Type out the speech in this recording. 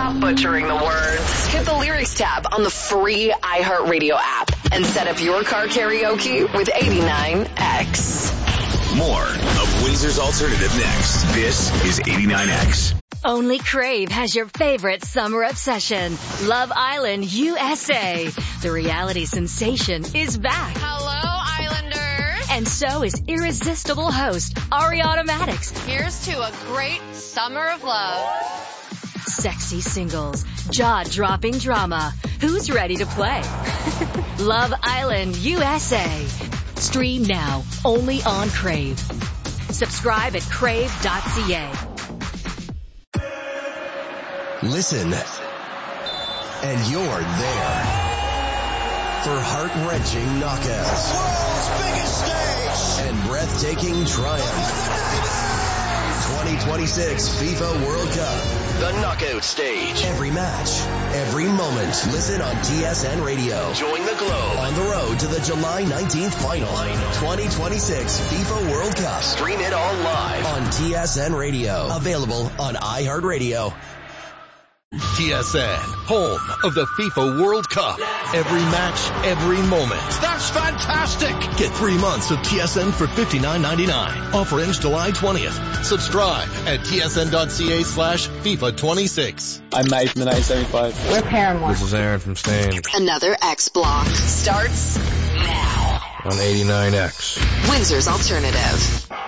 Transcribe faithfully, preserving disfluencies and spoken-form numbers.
without butchering the words. Hit the lyrics tab on the free iHeartRadio app and set up your car karaoke with eighty-nine X. More of Windsor's Alternative next. This is eighty-nine X. Only Crave has your favorite summer obsession, Love Island U S A. The reality sensation is back. Hello, Islanders. And so is irresistible host Ariana Madix. Here's to a great summer of love. Sexy singles, jaw-dropping drama. Who's ready to play? Love Island U S A. Stream now, only on Crave. Subscribe at crave dot c a. Listen, and you're there for heart-wrenching knockouts, world's biggest stage, and breathtaking triumph. twenty twenty-six FIFA World Cup, the knockout stage. Every match, every moment. Listen on T S N Radio. Join the globe on the road to the July nineteenth final. twenty twenty-six FIFA World Cup. Stream it all live on T S N Radio. Available on iHeartRadio. T S N, home of the FIFA World Cup. Every match, every moment. That's fantastic. Get three months of T S N for fifty-nine ninety-nine. Offer ends July twentieth. Subscribe at tsn.ca slash FIFA twenty-six. I'm Matt from the nineteen seventy-five. We're Paramore. This is Aaron from Stain. Another X Block starts now on eighty-nine X. Windsor's Alternative.